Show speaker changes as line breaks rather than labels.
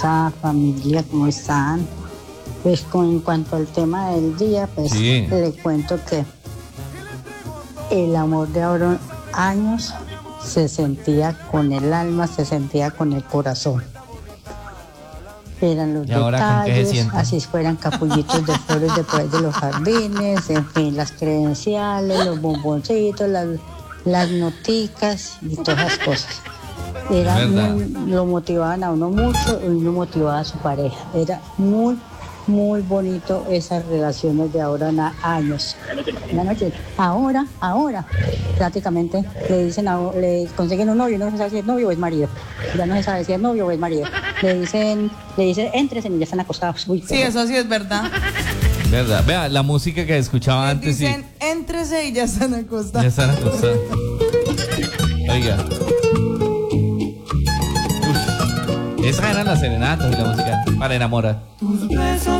hermosa familia, ¿cómo están? Pues en cuanto al tema del día, pues
Sí.
le cuento que el amor de ahora años se sentía con el alma, se sentía con el corazón. Eran los
¿Y ahora con qué se
detalles,
siente?
así fueran capullitos de flores de por ahí de los jardines, en fin, las credenciales, los bomboncitos, las noticas y todas las cosas. Era
verdad.
lo motivaban a uno mucho y uno motivaba a su pareja. Era muy, muy bonito esas relaciones de ahora en años. Buenas noches. Ahora, prácticamente le dicen, le consiguen un novio, no se sabe si es novio o es marido. Ya no se sabe si es novio o es marido. Le dicen, éntrese y ya están acostados. Uy,
Sí, eso sí es verdad.
Verdad. Vea, la música que escuchaba antes
Dicen, éntrese y ya están
ya
acostados.
están acostados. Oiga. Uf. Esas eran las serenatas y la música para enamorar.
Tus besos